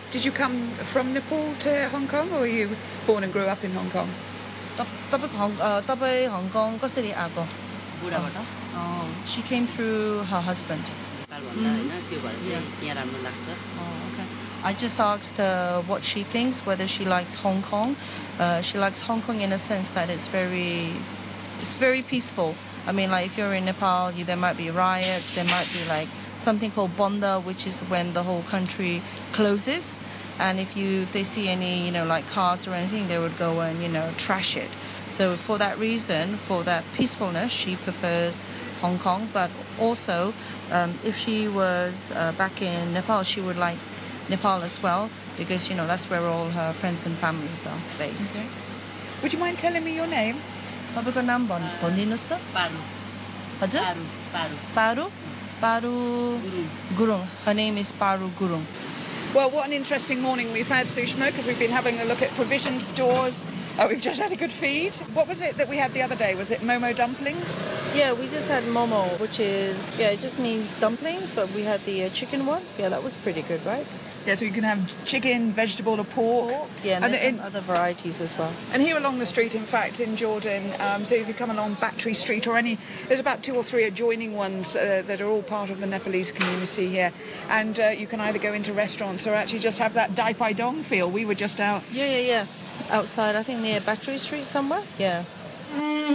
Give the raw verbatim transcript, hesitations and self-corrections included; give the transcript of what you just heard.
Did you come from Nepal to Hong Kong, or were you born and grew up in Hong Kong? तपाईँ हङकङ कसरी आएको? बुढाबाट Oh, she came through her husband. Nepal भन्दा हैन त्यो भएर चाहिँ यहाँ राम्रो लाग्छ. Oh, okay. I just asked her what she thinks, whether she likes Hong Kong. Uh, she likes Hong Kong in a sense that it's very, it's very peaceful. I mean, like if you're in Nepal, you, there might be riots. There might be like something called Bonda, which is when the whole country closes. And if you, if they see any, you know, like cars or anything, they would go and, you know, trash it. So for that reason, for that peacefulness, she prefers Hong Kong. But also, um, if she was uh, back in Nepal, she would like Nepal as well, because, you know, that's where all her friends and families are based. Okay. Would you mind telling me your name? तपाईँको नाम भन् भनिदिनुस् त? पारु हजुर? पारु पारु Paru? Paru Gurung. Gurung. Her name is Paru Gurung. Well, what an interesting morning we've had, Sushma, because we've been having a look at provision stores. Uh, we've just had a good feed. What was it that we had the other day? Was it Momo dumplings? Yeah, we just had momo, which is, yeah, it just means dumplings, but we had the uh, chicken one. Yeah, that was pretty good, right? Yeah, so you can have chicken, vegetable or pork. Yeah, and, And there's in- some other varieties as well. And here along the street, in fact, in Jordan, um, so if you come along Battery Street or any, there's about two or three adjoining ones uh, that are all part of the Nepalese community here. And uh, you can either go into restaurants or actually just have that Dai Pai Dong feel. We were just out Yeah, yeah, yeah. Outside, I think near Battery Street somewhere. Yeah.